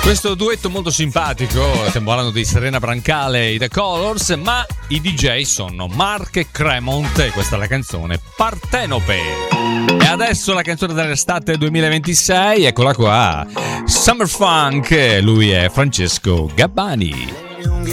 Questo duetto molto simpatico, stiamo parlando di Serena Brancale e i The Colors, ma i DJ sono Mark e Cremont e questa è la canzone Partenope. E adesso la canzone dell'estate 2026, eccola qua, Summer Funk, lui è Francesco Gabbani.